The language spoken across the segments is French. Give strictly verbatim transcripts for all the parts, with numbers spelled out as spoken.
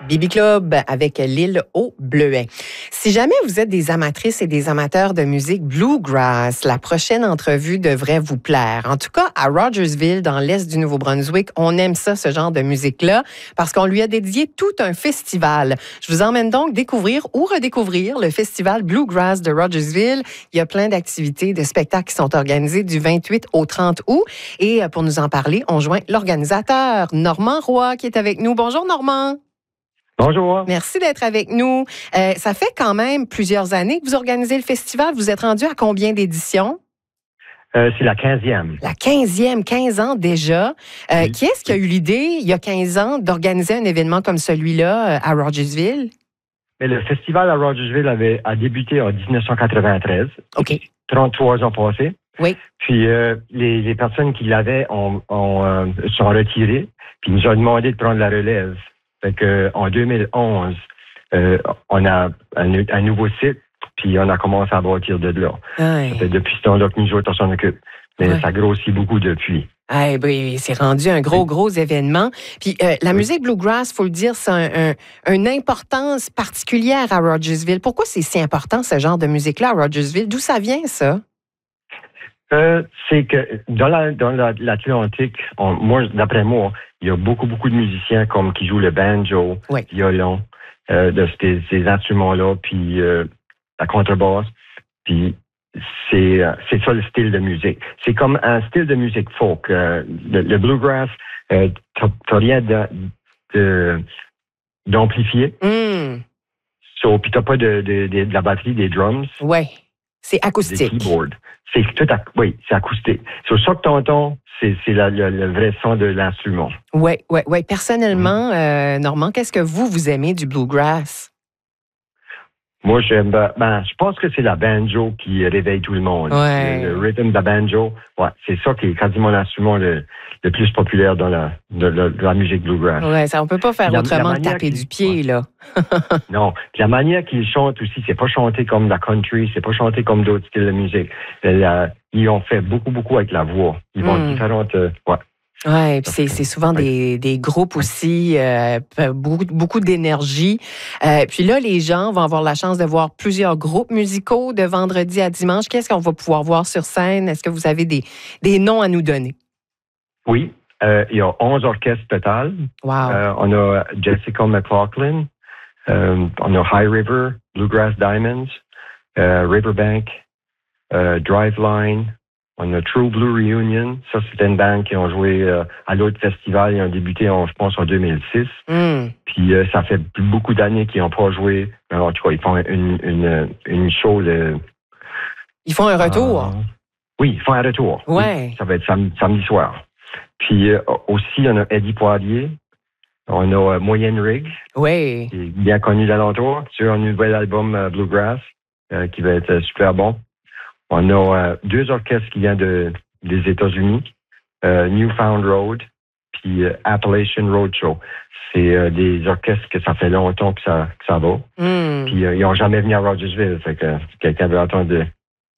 Bibi Club avec l'île au Bleuet. Si jamais vous êtes des amatrices et des amateurs de musique bluegrass, la prochaine entrevue devrait vous plaire. En tout cas, à Rogersville, dans l'est du Nouveau-Brunswick, on aime ça, ce genre de musique-là, parce qu'on lui a dédié tout un festival. Je vous emmène donc découvrir ou redécouvrir le festival Bluegrass de Rogersville. Il y a plein d'activités, de spectacles qui sont organisés du vingt-huit au trente août. Et pour nous en parler, on joint l'organisateur, Normand Roy, qui est avec nous. Bonjour, Normand. Bonjour. Merci d'être avec nous. Euh, ça fait quand même plusieurs années que vous organisez le festival. Vous êtes rendu à combien d'éditions? Euh, c'est la quinzième. La quinzième, quinze ans déjà. Euh, oui. Qui est-ce qui a eu l'idée, il y a quinze ans, d'organiser un événement comme celui-là à Rogersville? Mais le festival à Rogersville avait a débuté en dix-neuf cent quatre-vingt-treize. OK. trente-trois ans passés. Oui. Puis euh, les, les personnes qui l'avaient ont, ont, euh, sont retirées. Puis ils nous ont demandé de prendre la relève. Fait que, en deux mille onze, euh, on a un, un nouveau site, puis on a commencé à bâtir de là. Ouais. Ça fait depuis ce temps-là que nous autres, on s'en occupe. Mais ouais. ça grossit beaucoup depuis. Eh ben, c'est rendu un gros, gros événement. Puis euh, la oui. musique bluegrass, faut le dire, c'est un, un, une importance particulière à Rogersville. Pourquoi c'est si important, ce genre de musique-là, à Rogersville? D'où ça vient, ça? Euh, c'est que dans la dans la, l'Atlantique, on, moi, d'après moi, il y a beaucoup, beaucoup de musiciens comme qui jouent le banjo, oui. le violon, euh, de ces, ces instruments-là, puis euh, la contrebasse. Puis c'est c'est ça le style de musique. C'est comme un style de musique folk. Euh, le, le bluegrass, euh, t'as, t'as rien de, de, d'amplifié. Mm. So, puis t'as pas de, de, de, de la batterie, des drums. Oui. C'est acoustique. Des keyboards. C'est tout à, oui, c'est acoustique. Sur ça que t'entends, c'est, c'est la, le, le vrai son de l'instrument. Oui, oui, oui. Personnellement, mm. euh, Normand, qu'est-ce que vous, vous aimez du bluegrass? Moi, j'aime, ben, je pense que c'est la banjo qui réveille tout le monde. Ouais. Le, le rhythm de la banjo, ouais, c'est ça qui est quasiment l'instrument le, le plus populaire dans la, de, de, de la musique bluegrass. Ouais, ça, on peut pas faire la, autrement la que taper qui, du pied, ouais. là. Non, la manière qu'ils chantent aussi, c'est pas chanté comme la country, c'est pas chanté comme d'autres styles de musique. La, ils ont fait beaucoup, beaucoup avec la voix. Ils vont mm. différentes, euh, ouais. Oui, puis c'est, c'est souvent oui. des, des groupes aussi, euh, beaucoup, beaucoup d'énergie. Euh, puis là, les gens vont avoir la chance de voir plusieurs groupes musicaux de vendredi à dimanche. Qu'est-ce qu'on va pouvoir voir sur scène? Est-ce que vous avez des, des noms à nous donner? Oui, euh, il y a onze orchestres total. Wow. Euh, on a Jessica McLaughlin, euh, on a High River, Bluegrass Diamonds, euh, Riverbank, euh, Driveline. On a True Blue Reunion. Ça, c'était une bande qui ont joué euh, à l'autre festival. Ils ont débuté, en, je pense, en deux mille six. Mm. Puis euh, ça fait beaucoup d'années qu'ils n'ont pas joué. Alors, en tout cas, ils font une, une, une show. De, ils font un retour? Euh, oui, ils font un retour. Ouais. Oui, ça va être sam- samedi soir. Puis euh, aussi, on a Eddie Poirier. On a euh, Moyenne Rig. Oui. Qui est bien connu d'alentour. Sur un nouvel album euh, Bluegrass, euh, qui va être euh, super bon. On a euh, deux orchestres qui viennent de, des États-Unis, euh, Newfound Road puis euh, Appalachian Roadshow. C'est euh, des orchestres que ça fait longtemps que ça, que ça va. Mm. Puis euh, ils n'ont jamais venu à Rogersville. Fait que si quelqu'un veut entendre de...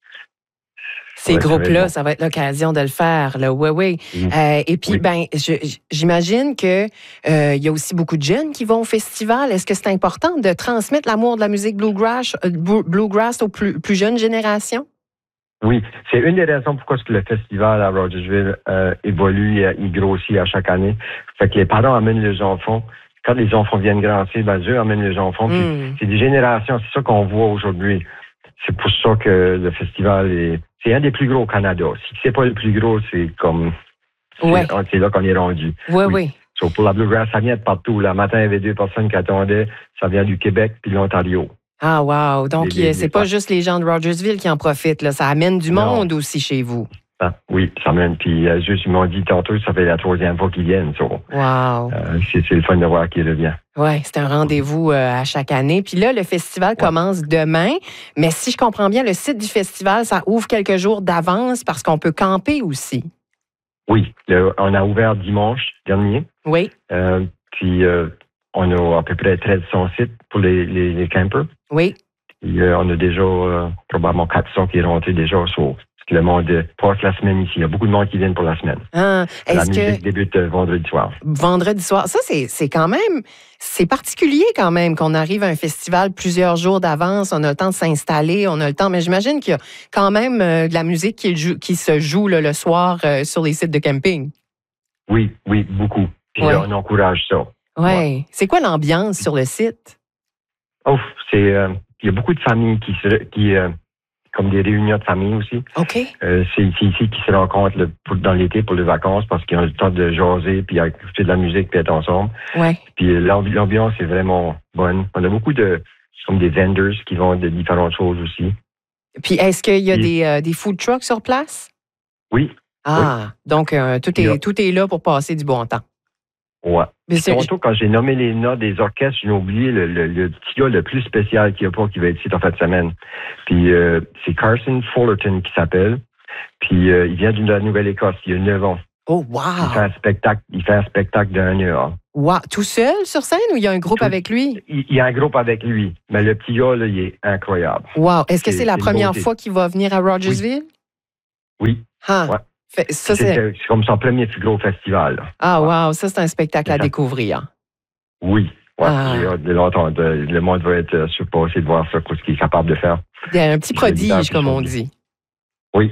Ces ouais, groupes-là, bon. Ça va être l'occasion de le faire. Là. Oui, oui. Mm. Euh, et puis, oui. ben, je, j'imagine qu'il euh, y a aussi beaucoup de jeunes qui vont au festival. Est-ce que c'est important de transmettre l'amour de la musique bluegrass, euh, bluegrass aux plus, plus jeunes générations? Oui, c'est une des raisons pourquoi le festival à Rogersville euh, évolue et il grossit à chaque année. Fait que les parents amènent les enfants. Quand les enfants viennent grandir, ben eux amènent les enfants. Mm. C'est des générations, c'est ça qu'on voit aujourd'hui. C'est pour ça que le festival est... C'est un des plus gros au Canada. Si c'est pas le plus gros, c'est comme... C'est, ouais. c'est là qu'on est rendu. Oui, oui. oui. So, pour la Bluegrass, ça vient de partout. Le matin, il y avait deux personnes qui attendaient. Ça vient du Québec puis de l'Ontario. Ah, wow. Donc, les, les, c'est les pas juste les gens de Rogersville qui en profitent. Là. Ça amène du non. monde aussi chez vous. Ah, oui, ça amène. Puis, euh, juste, ils m'ont dit tantôt, ça fait la troisième fois qu'ils viennent. So, wow. Euh, c'est, c'est le fun de voir qu'ils reviennent. Oui, c'est un rendez-vous euh, à chaque année. Puis là, le festival ouais. commence demain. Mais si je comprends bien, le site du festival, ça ouvre quelques jours d'avance parce qu'on peut camper aussi. Oui, le, on a ouvert dimanche dernier. Oui. Euh, puis, euh, on a à peu près treize cents sites pour les, les, les campers. Oui. Et, euh, on a déjà euh, probablement quatre cents qui est rentré déjà. So, le monde passe la semaine ici. Il y a beaucoup de monde qui viennent pour la semaine. Ah, la est-ce musique que débute vendredi soir. Vendredi soir, ça c'est, c'est quand même, c'est particulier quand même qu'on arrive à un festival plusieurs jours d'avance, on a le temps de s'installer, on a le temps, mais j'imagine qu'il y a quand même euh, de la musique qui, joue, qui se joue là, le soir euh, sur les sites de camping. Oui, oui, beaucoup. Puis Ouais. là, on encourage ça. Ouais. ouais. C'est quoi l'ambiance sur le site? Oh, c'est, euh, il y a beaucoup de familles qui se, qui, euh, comme des réunions de famille aussi. OK. Euh, c'est ici, ici qui se rencontrent le, pour, dans l'été pour les vacances parce qu'ils ont le temps de jaser, puis écouter de la musique, puis être ensemble. Ouais. Puis l'ambi- l'ambiance est vraiment bonne. On a beaucoup de, comme des vendors qui vendent de différentes choses aussi. Puis est-ce qu'il y a Puis, des, euh, des food trucks sur place? Oui. Ah, oui. donc euh, tout, est, Yeah. tout est là pour passer du bon temps. Ouais. Mais c'est- Tantôt, quand j'ai nommé les noms des orchestres, j'ai oublié le, le, le petit gars le plus spécial qu'il y a pas qui va être ici en fin de semaine. Puis euh, c'est Carson Fullerton qui s'appelle. Puis euh, il vient de la Nouvelle-Écosse, il a neuf ans. Oh, Il wow! fait un spectacle, il fait un spectacle d'un heure. Wow! Tout seul sur scène ou il y a un groupe Tout- avec lui? Il, il y a un groupe avec lui, mais le petit gars, là, il est incroyable. Wow! Est-ce que C'est- c'est la c'est première beauté. fois qu'il va venir à Rogersville? Oui. Ah, Ouais. fait- ça, C'est, c'est... c'est comme son premier plus gros festival. là. Ah, Ouais. wow! Ça, c'est un spectacle à C'est ça. découvrir. Oui. Ouais, Ah. j'ai hâte de l'entendre. Le monde va être euh, surpassé de voir ça, ce qu'il est capable de faire. Il y a un petit Je le dis dans prodige, le comme on épisode. dit. Oui.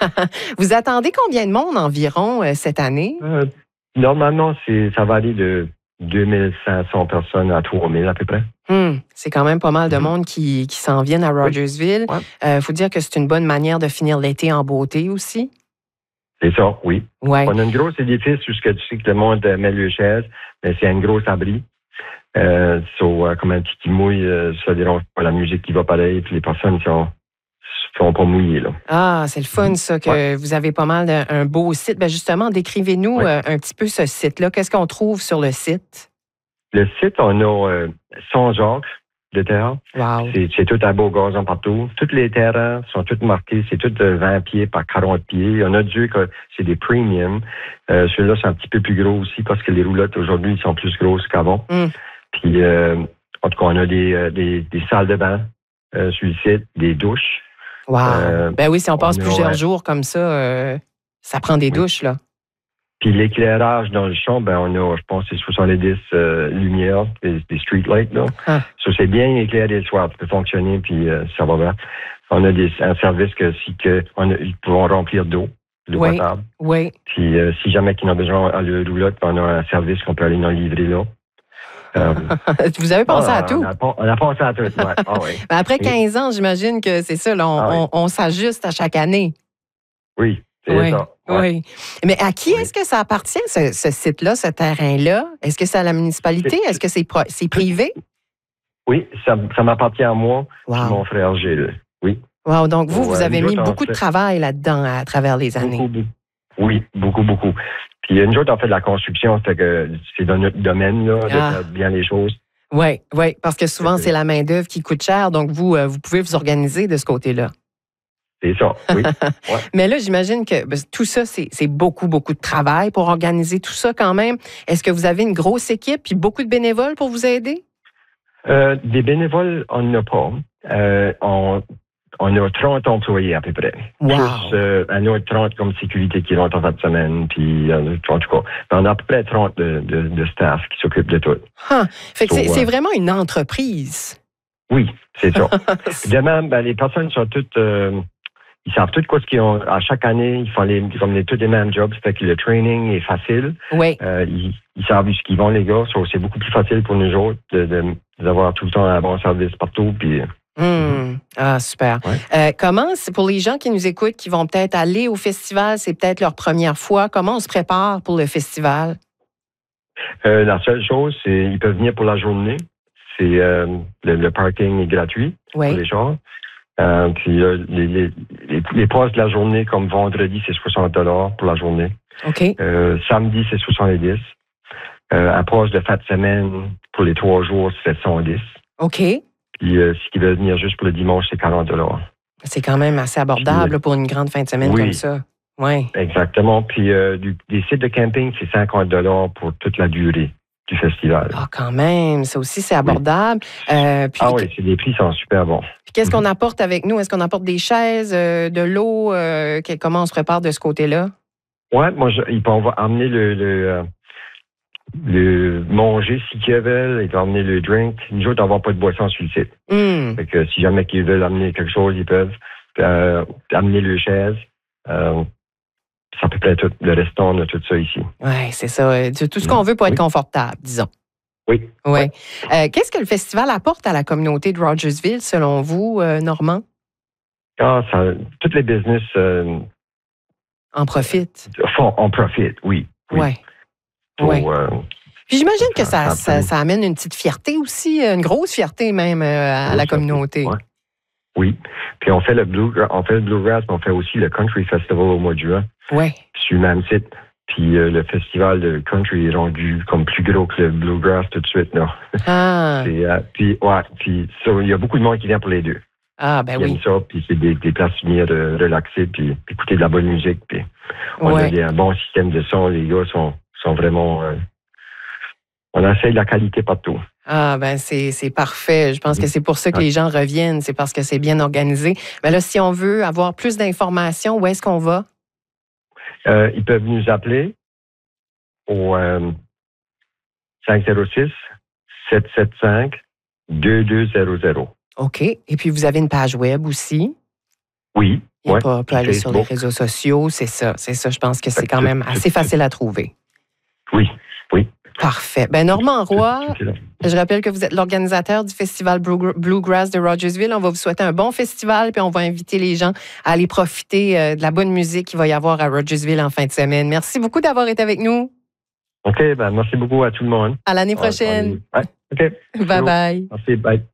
Vous attendez combien de monde environ euh, cette année? Euh, normalement, c'est, ça va aller de deux mille cinq cents personnes à trois mille à peu près. Hmm, c'est quand même pas mal de Mhm. monde qui, qui s'en viennent à Rogersville. Il Ouais. faut dire que c'est une bonne manière de finir l'été en beauté aussi. C'est ça, oui. Ouais. On a une grosse édifice où ce que tu sais que le monde euh, met le chaise, mais c'est un gros abri. Euh, so, euh, comme un petit qui mouille, euh, ça dérange pas la musique qui va pareil, puis les personnes ne sont, sont pas mouillées. Là. Ah, c'est le fun, ça, que Ouais. vous avez pas mal de, un beau site. Ben justement, décrivez-nous Ouais. euh, un petit peu ce site-là. Qu'est-ce qu'on trouve sur le site? Le site, on a euh, Saint-Jacques de terrain. Wow. C'est, c'est tout un beau gazon partout. Tous les terrains sont tous marqués. C'est tout de vingt pieds par quarante pieds. On a Dieu que c'est des premium. Euh, Ceux-là sont un petit peu plus gros aussi parce que les roulottes aujourd'hui sont plus grosses qu'avant. Mm. Puis, euh, en tout cas, on a des, euh, des, des salles de bain euh, sur le site, des douches. Wow. Euh, ben oui, si on passe on a, plusieurs ouais. jours comme ça, euh, ça prend des Oui. douches, là. Puis l'éclairage dans le champ, ben on a, je pense, c'est soixante-dix euh, lumières, des, des street lights, là. Ah. Ça, c'est bien éclairé le soir, ça peut fonctionner, puis euh, ça va bien. On a des, un service que si que on a, ils pourront remplir d'eau, d'eau Oui. potable. Oui. Puis euh, si jamais qu'ils ont besoin à le roulotte, on a un service qu'on peut aller dans le livrer là. Euh, Vous avez pensé ah, à tout. On a, on a pensé à tout, ouais. Ah, ouais. Ben après Oui. quinze ans, j'imagine que c'est ça, là, on, Ah oui. on- on s'ajuste à chaque année. Oui, c'est Oui, ça. Ouais. oui. Mais à qui Oui. est-ce que ça appartient, ce, ce site-là, ce terrain-là? Est-ce que c'est à la municipalité? C'est- Est-ce que c'est, pro- c'est privé? Oui, ça, ça m'appartient à moi et Wow. mon frère Gilles. Oui. Wow. Donc, vous, vous Ouais, avez nous mis autres, on beaucoup de fait- travail là-dedans à travers les années. Beaucoup, beaucoup. Oui, beaucoup, beaucoup. Puis nous autres, on fait de la construction, fait que c'est dans notre domaine, là, de Ah. faire bien les choses. Oui, oui, parce que souvent, C'est- c'est la main-d'œuvre qui coûte cher. Donc, vous, euh, vous pouvez vous organiser de ce côté-là. C'est ça, oui. Mais là, j'imagine que ben, tout ça, c'est, c'est beaucoup, beaucoup de travail pour organiser tout ça quand même. Est-ce que vous avez une grosse équipe et beaucoup de bénévoles pour vous aider? Euh, des bénévoles, on n'en a pas. Euh, on, on a trente employés à peu près. Wow. Plus euh, un autre trente comme sécurité qui rentrent en fin de semaine. Puis, euh, en tout cas, on a à peu près trente de, de, de staff qui s'occupent de tout. Huh. Fait que c'est, So, c'est ouais. vraiment une entreprise. Oui, c'est ça. De même, ben, les personnes sont toutes... euh, ils savent tout quoi ce qu'ils ont. À chaque année, ils font les, comme les, tous les mêmes jobs. Ça fait que le training est facile. Oui. Euh, ils, ils savent où ils vont, les gars. So, c'est beaucoup plus facile pour nous autres de, de, d'avoir tout le temps un bon service partout. Puis, Hmm. Ah, super. Ouais. Euh, comment, c'est pour les gens qui nous écoutent, qui vont peut-être aller au festival, c'est peut-être leur première fois, comment on se prépare pour le festival? euh, la seule chose, c'est qu'ils peuvent venir pour la journée. C'est euh, le, le parking est gratuit pour Oui. les gens. Euh, puis euh, les, les, les, les passes de la journée, comme vendredi, c'est soixante dollars pour la journée. OK. Euh, samedi, c'est soixante-dix. Euh, un passe de fin de semaine pour les trois jours, c'est cent dix. OK. Puis euh, si ils veulent venir juste pour le dimanche, c'est quarante dollars. C'est quand même assez abordable Puis, là, pour une grande fin de semaine oui. comme ça. Oui. Exactement. Puis euh, du, des sites de camping, c'est cinquante dollars pour toute la durée du festival. Ah, quand même, ça aussi, c'est abordable. Oui. Euh, puis, ah oui, c'est, les prix sont super bons. Puis qu'est-ce qu'on apporte avec nous? Est-ce qu'on apporte des chaises, euh, de l'eau? Euh, comment on se prépare de ce côté-là? Oui, moi, je, ils peuvent emmener le, le, euh, le manger si ils veulent, ils peuvent emmener le drink. Nous autres, on va pas de boisson sur le site. Mm. Fait que si jamais ils veulent amener quelque chose, ils peuvent euh, amener le chaise. Euh, c'est à peu près tout. Le restant, on a tout ça ici. Oui, c'est ça. Tout ce qu'on veut pour être oui. confortable, disons. Oui. Oui. Ouais. Euh, qu'est-ce que le festival apporte à la communauté de Rogersville, selon vous, euh, Normand? Ah, ça, toutes les business... Euh, en profitent. Font, en profitent, oui. Oui. Oui. Pour, ouais. euh, Puis j'imagine que ça, ça, ça, ça amène une petite fierté aussi, une grosse fierté même euh, à la communauté. Ouais. Oui. Puis on fait le blue, on fait le bluegrass, mais on fait aussi le country festival au mois de juin. Oui. Sur le même site. Puis euh, le festival de country est rendu comme plus gros que le bluegrass tout de suite, là. Ah. euh, puis ouais, puis il so, y a beaucoup de monde qui vient pour les deux. Ah ben qui oui. aiment ça, puis c'est des, des places venir de relaxer, puis écouter de la bonne musique. Puis on ouais. a des, un bon système de son. Les gars sont sont vraiment. Euh, on essaye la qualité partout. Ah, ben c'est, c'est parfait. Je pense que c'est pour ça que ouais. les gens reviennent. C'est parce que c'est bien organisé. Mais là, si on veut avoir plus d'informations, où est-ce qu'on va? Euh, ils peuvent nous appeler au euh, cinq zéro six, sept sept cinq, deux deux zéro zéro. OK. Et puis, vous avez une page web aussi? Oui. On ouais. peut, peut aller sur les réseaux sociaux. C'est ça. C'est ça. Je pense que c'est quand même assez facile à trouver. Oui. Oui. Parfait. Ben Normand Roy, je rappelle que vous êtes l'organisateur du festival Bluegrass de Rogersville. On va vous souhaiter un bon festival, puis on va inviter les gens à aller profiter de la bonne musique qu'il va y avoir à Rogersville en fin de semaine. Merci beaucoup d'avoir été avec nous. OK, ben merci beaucoup à tout le monde. À l'année prochaine. Ouais, OK. Bye bye. Merci, bye.